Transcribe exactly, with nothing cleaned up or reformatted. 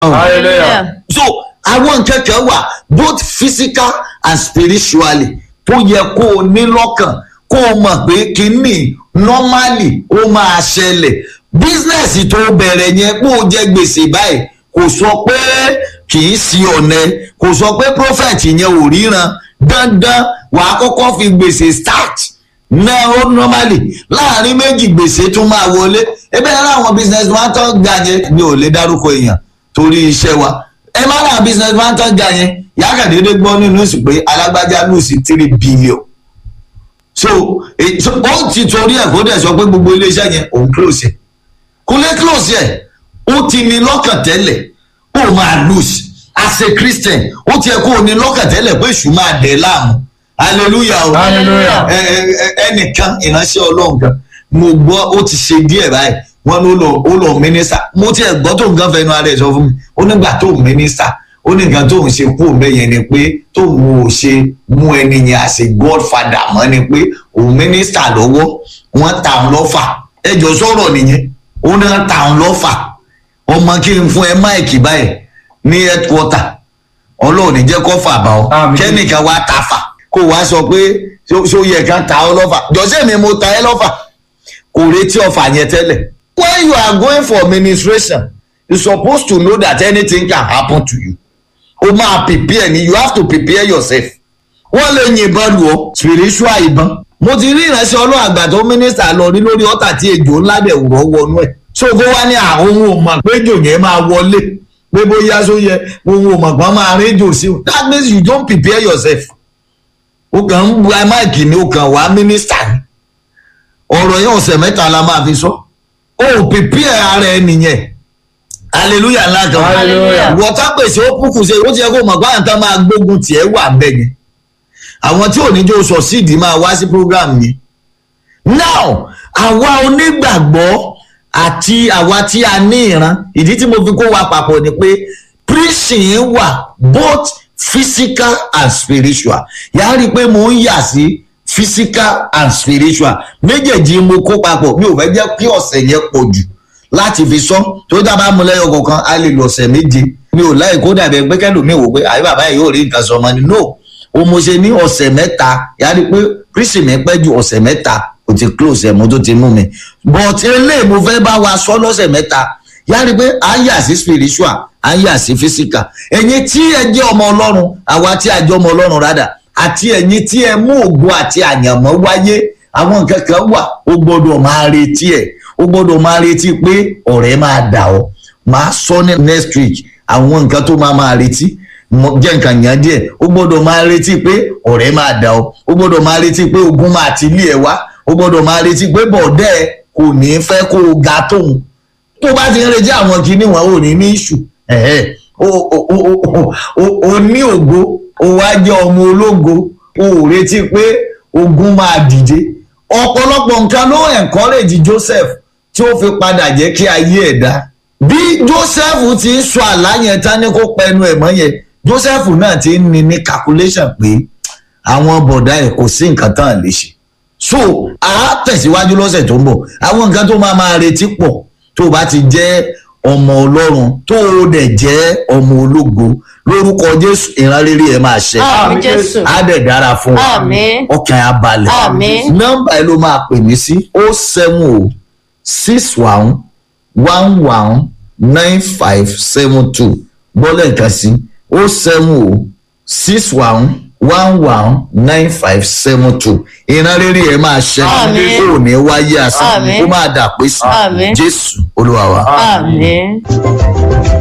hallelujah. So àwọn nǹkan kan wà both physical and spiritually tó yẹ kó o ní lọ́kàn kó o mọ̀ pé kínní normally ó máa ṣẹlẹ̀. Business tó bẹ̀rẹ̀ yẹn kó o jẹ gbèsè báyìí kò sọ pé kì í sí ọ̀nẹ́, kò sọ pé prophet yẹn ò ríran, dandan wàá kọ́kọ́ fi gbèsè start náà ó normally láàrin méjì gbèsè tún máa wọlé. Ebe ara àwọn business man tán ga yẹn mi ò lè dárúkọ èèyàn torí iṣẹ́ wa. Ẹ má ra business man tán ga yẹn yàgà dédé gbọ́ nínú ìsìn pé alágbájá lù sí three billion. So ó ti torí ẹ̀ kó dẹ̀ sọ pé gbogbo iléeṣẹ́ yẹn òun close yẹn kò lè close yẹn ó ti ní lọ́kàn tẹ́lẹ̀ ó máa lose as a Christian ó ti yẹ kó o ní lọ́kàn tẹ́lẹ̀ pé èṣù máa dẹ̀ láàmú. Hallelujah o. Hallelujah. Ẹnìkan ìránṣẹ́ Ọlọ́run kan mo gbọ́ ó ti ṣe díẹ̀ báyìí wọ́n ló lọ ó lọ mínísítà mo ti ẹ̀ gbọ́ tó nǹkan fẹnu ara ẹ̀ sọ fún mi ó nígbà tó mínísítà ó ní nǹkan tó ń ṣe kú òun bẹ́yẹn ni pé tó ń ò ṣe mú ẹni yẹn as a godfather mọ́ ni pé òun mínísítà lọ́wọ́ wọ́n ta òun lọ́fà ẹjọ́ sọ̀rọ̀ nìyẹn ó ní wọ́n ta òun lọ́fà ọmọ kí n fún ẹ máìkì báyìí ní headquarter Ọlọ́run ní jẹ́ kó fà bá ọ kẹ́nìkan wá ta fà kó wá sọ pé ṣó yẹ ká ta ọ lọ́fà jọ́sẹ̀ mi mo ta ẹ lọ́fà kò retí ọfà yẹn tẹ́lẹ̀. When you are going for administration you supposed to know that anything can happen to you. O máa prepare ni you have to prepare yourself. Wọ́n lè yìnbọn lù ọ́ spiritual ìbọn. Mo ti rí ìránṣẹ́ Ọlọ́run àgbà tó mínísítà lọ rí lórí ọ̀tà tí ejò ńlá dẹ̀ wúrọ̀ wọnú ẹ̀. So kó wá ní àwọn ohun ò mọ̀ pé ejò yẹn máa wọlé pé bóyá só yẹ ohun ò mọ̀ pé wọ́n máa rí ejò sí o. That means you don't prepare yourself. O kàn ń bu máìkì ni o kàn wá mínísítà ni. Ọ̀rọ̀ yẹn ọ̀sẹ̀ mẹ́ta la máa fi sọ. O prepare ara ẹ nìyẹn. Hallelujah ńlá kan. Hallelujah. Wọ́tá pèsè ó kúkú ṣe ó ti yẹ kó mọ̀ pé àǹtá máa gbógun tiẹ̀ wà bẹ́ẹ̀ yẹn. Àwọn tí ò ní jó sọ síìdì máa wá sí program yẹn. Now àwa onígbàgbọ́ àti àwa tí a ní ìran ìdí tí mo fi kó wa papọ̀ ni pé preaching wà both physical and spiritual. Yàrá rí i pé mo ń yà sí physical and spiritual méjèèjì mo kó papọ̀ mi ò fẹ́ jẹ́ kí ọ̀sẹ̀ yẹn pọ̀ jù láti fi sọ tó dábàá mú lẹ́yọ̀ kọ̀ọ̀kan a lè lọ ọ̀sẹ̀ méje mi ò láì kó dàbẹ̀ pé kẹ́lòmíì wò pé àyè bàbá yìí yóò rí nǹkan sọmọ ni no o mo ṣe ní ọ̀sẹ̀ mẹ́ta yàrá pé kristi mi pẹ́ ju ọ̀sẹ̀ mẹ́ta kò ti close ẹ̀ mo tó ti mú mi but eléyìí mo fẹ́ bá wa sọ lọ́sẹ̀ mẹ́ta yàrá pé à ń yà sí spiritual à ń yà sí physical ẹ̀yin tí ẹ jẹ́ ọmọ ọlọ́run àwa tí a jẹ́ ọmọ ọlọ́run rádà àti ẹ̀yin tí ẹ mú ògo àti àyànmọ́ wáyé àwọn nǹkan kan wà ó gbọ́dọ̀ máa retí ẹ̀ ó gbọ́dọ̀ máa retí pé ọ̀rẹ́ máa dà ọ́ máa sọ ní next week àwọn nǹkan tó máa máa retí jẹ́ nǹkan yàn díẹ̀ ó gbọ́dọ̀ máa retí pé ọ̀rẹ́ máa dà ọ́ ó gbọ́dọ̀ máa retí pé ogun máa ti lé ẹ wá ó gbọ́dọ̀ máa retí pé bọ̀dẹ́ ẹ kò ní fẹ́ kó o ga tóun tó bá ti ń retí àwọn kinní wọn ò ní ní ìṣù o ní ògo o wá jẹ́ ọmọ ológo o ò retí pé ogun máa dìde ọ̀pọ̀lọpọ̀ nǹkan ló encourage Joseph tí ó fi padà jẹ́ kí ayé ẹ̀ dá bí Joseph ti ń sọ àlá yẹn tán ní kó pẹnu ẹ̀ mọ́ yẹn Joseph náà ti ń ní ní calculation pé àwọn bọ̀dá ẹ̀ kò sí nǹkan tán lè ṣe so a tẹ̀síwájú lọ́sẹ̀ tó ń bọ̀ àwọn nǹkan tó máa máa retí pọ̀ tó bá ti jẹ́ ọmọ Ọlọ́run tó o dẹ̀ jẹ́ ọmọ ológo lórúkọ Jésù ìran rere ẹ̀ máa ṣẹ Àmín Jésù. á dẹ̀ dára fún ọ Àmín. ọkàn á balẹ̀ Àmín. nọ́mbà ẹ ló máa pè mí sí o seven o six one one one nine five seven two bọ́lẹ̀ nǹkan sí o seven o six one one one nine five seven two ìran rere ẹ̀ máa ṣẹ Àmín. kò ní wáyé àṣà Àmín. ó máa dà pé sí Àmín. Jésù Olúwa wa. Àmín.